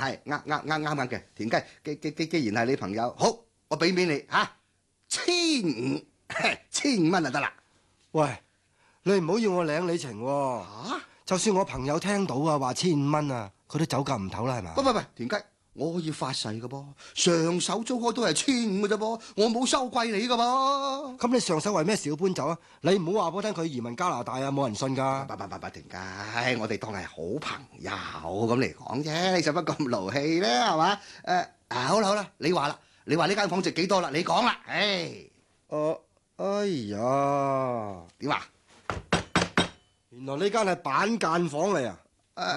係啱嘅。田雞，既然係你朋友，好，我俾面你嚇，1500蚊就得啦。 喂，你唔好要我領你情喎。就算我朋友聽到啊，話1500蚊啊，佢都走夾唔唞啦，係嘛？ 喂，田雞，我可以發誓嘅噃，上手租開都係1500嘅啫噃，我冇收貴你嘅噃。 咁你上手為咩事要搬走啊？你唔好話俾我聽佢移民加拿大啊，冇人信㗎。 田雞，我哋當係好朋友咁嚟講啫，你使乜咁勞氣咧？係嘛？好啦，你話啦，你話呢間房值幾多啦？你講啦，哎呀， 點啊？ 原來呢間係板間房嚟啊！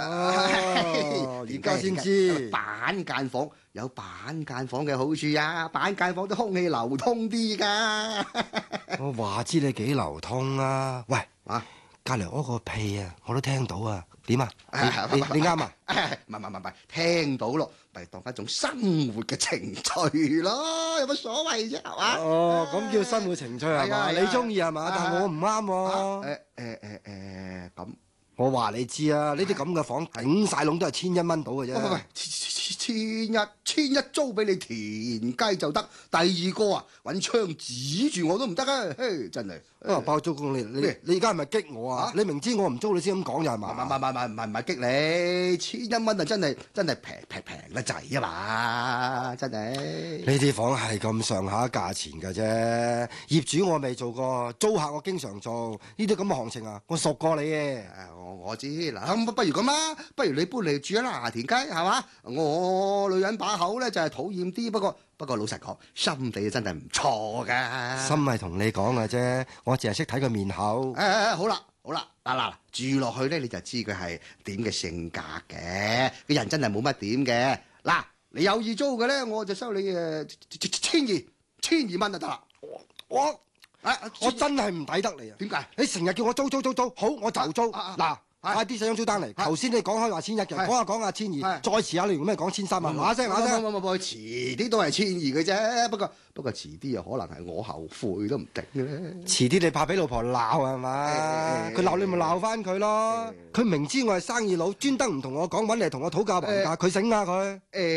而家先知板間房有板間房嘅好處啊！板間房啲空氣流通啲㗎。 我話知你幾流通啊！喂，隔離嗰個屁啊，我都聽到啊！點啊？你啱啊？ 唔係，聽到咯，咪當一種生活嘅情趣咯，有乜所謂啫？係嘛？ 咁叫生活情趣係嘛？你中意係嘛？但係我唔啱喎。 咁。 我話你知啊，呢啲咁嘅房頂晒籠都係1100蚊到嘅啫。 喂，千一租俾你田雞就得。第二個啊，揾槍指住我都唔得啊！嘿，真係。 包租公你而家係咪激我啊？你明知我唔租你先咁講又係嘛？ 唔係激你，1100蚊啊，真係平得滯啊嘛，真係。 呢啲房係咁上下價錢㗎啫，業主我未做過，租客我經常做，呢啲咁嘅行情啊，我熟過你嘅。 我知嗱，不如咁啦，不如你搬嚟住啦，田雞係嘛？我女人把口咧就係討厭啲，不過老實講，心地真係唔錯㗎。 心係同你講嘅啫，我淨係識睇佢面口。 好啦，嗱，住落去咧你就知佢係點嘅性格嘅，個人真係冇乜點嘅。嗱，你有意租嘅咧，我就收你1200蚊就得啦。 我真係唔抵得你啊！ 點解？ 你成日叫我租，好我就租。嗱，快啲寫張租單嚟。頭先你講開話1100嘅，講下1200，再遲下你用咩講1300？嗱聲， 遲啲都係1200嘅啫。不過遲啲又可能係我後悔都唔定嘅咧。 遲啲你怕俾老婆鬧係嘛？佢鬧你咪鬧翻佢咯。佢明知我係生意佬，專登唔同我講，揾嚟同我討價還價，佢醒啊佢。